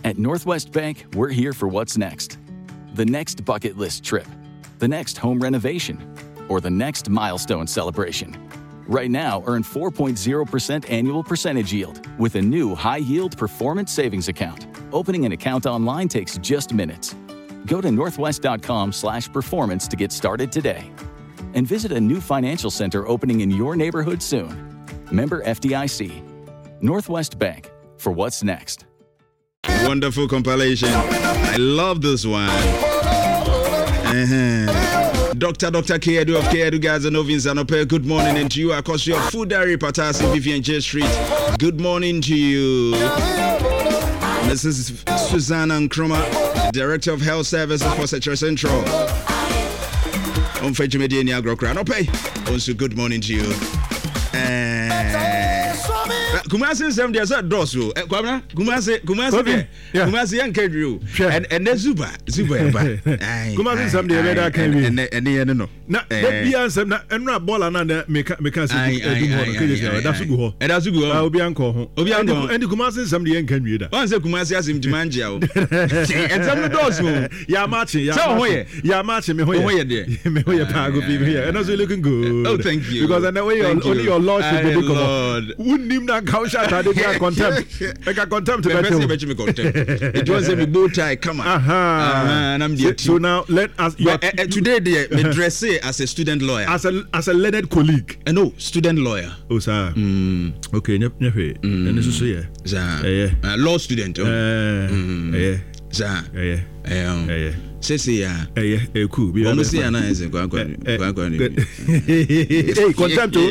At Northwest Bank, we're here for what's next. The next bucket list trip, the next home renovation, or the next milestone celebration. Right now, earn 4.0% annual percentage yield with a new high-yield performance savings account. Opening an account online takes just minutes. Go to northwest.com/performance to get started today. And visit a new financial center opening in your neighborhood soon. Member FDIC. Northwest Bank, for what's next. Wonderful compilation. I love this one. Dr. Kedu of Kedu Gaza Novin Zanope, good morning, and to you across your food diary Patasi Vivian J Street. Good morning to you. Mrs. Susanna Nkrumah, Director of Health Services for Secretary Central. Also, good morning to you. Kumasi sem dia sa dosu kwamna Kumasi yan kedru and Zuba Kumasi sem dia beda kan wi and no na bia sem na enra bola na meka se edu ho no da sugu ho obi anko ho and Kumasi sem dia kan wi da on say Kumasi asim timanje o and sem dosu ya machi me ho ye pa go bi me here and also looking good. Oh, thank you, because I know only your lordship will be come wouldn't na kausha ta dey contempt make a contempt to better it was a bow tie come on and I'm the so now let us today they dress as a student lawyer as a learned colleague no student lawyer sir okay nyefe and so here law student Sesi cool. Almost see ana is go Hey, contempt to.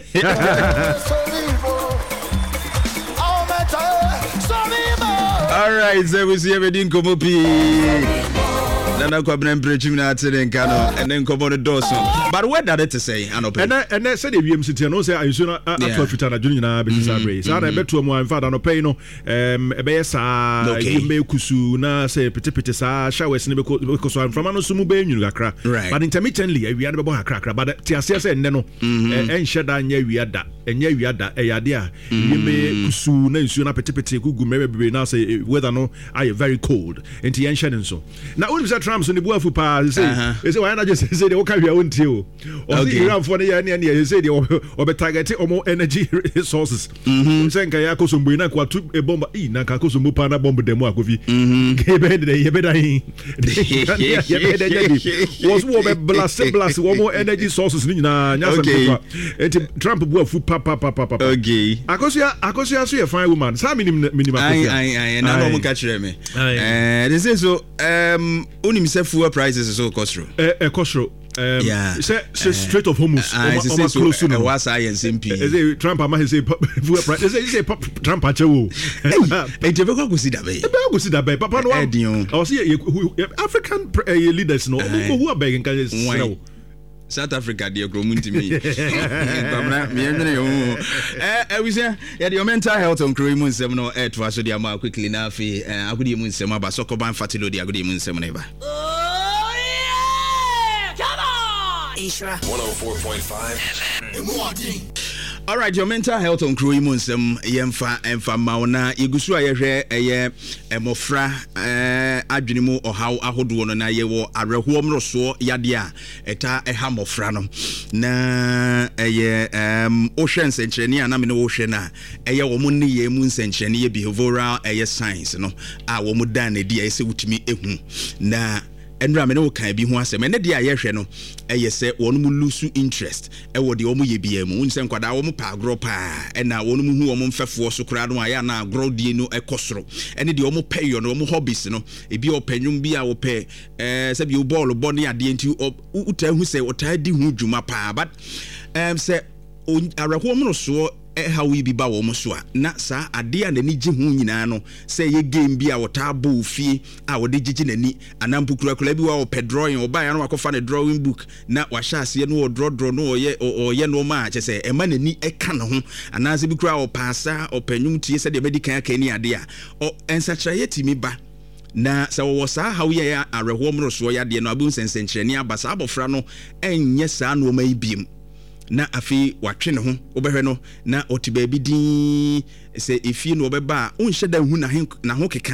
All right, so we see everything come up here. Nana kwabena mbrechim na atire nkano and then come on the door so. But what did it say? And say the VMCT no say ayu na atwa twita na dwunu nyina be sabre. Sa na beto mo amfa da no pay no ebe sa yimbe kusu na say petepete sa showers ne be ko so amfa no sumu be nwunu kakra. But intermittently awia ne be bo kakra but ti ase say nne no enhye da nya awia da enya awia da eyade a yimbe kusu na nsu na petepete gugu mebe na say weather no are very cold. Enti enhye ne nso. Na only Trump so ne buafu pa say why not just say the oka wi wonti o Iran for the ne say the target omo energy resources say nka ya koso mbu na kwa tu e bomba na ka koso mbu pa na bomb demo akofi ke be de ye be da hin was wo be blast omo energy sources ni na nya some Trump buafu pa okay akosia so ye fine woman sa minimum I na no mo ka kire me they say so unim say fuel prices so costro say Strait of Hormuz close to was SMP Trump ama say fuel price say Trump achewo e je be go see that be papa no I see African leaders no who are begging can say South Africa dey grow to me. We say your mental health on Kroimun nsem no to aso dey am quickly na afi agudi mu nsem aba sokoban fatilo dey agudi mu nsem na eba. Oh yeah! Come on! Isra 104.5 All right, your mental health on Kroimun nsem yemfa mauna igusu ayehwe eye emofra adwene mu ohaw ahodo no na yewo areho mroso yade a eta eha mofra no na eye ohwe nsenkyerene ana me no ohwe na eye wo mu ne ye mu nsenkyerene ye behavioral eye science no a wo mu dan na di ese wutumi ehu na enra me no kan bi ho asem ene de ayehwe no eye se wonu mu lose interest e wo de omu ye bia mu unse nkwada wo mu pa agro pa ena wonu mu hu wo mu mfefo so kura no aya na agro die no ekosoro ene de omu pay yo no omu hobbies no ebi opanyum bia wo pe se bi ball ne ade nti uta hu se uta di hu dwuma pa but se araho mu no so how we be ba wo so na sa ade a nani gye hu nyina no say ye game bi a wota bo fie a wode gigi nani anampukura kula bi wa o drawing o ba ya no wakofa ne drawing book na wa sha ase no draw no ye no ma che say e ma nani e ka ne ho anase bi kura o pasa o panyum tie se de medical aka ni ade a o ensachra ye timi ba na sa wo sa how ye ya areho mro so ya de no abu sensenkyerene abasa abofra no enye sa no ma ibiem na afi watwe ne ho obehwe no na oti ba bi din se efie no obeba unhye da hu na ho keka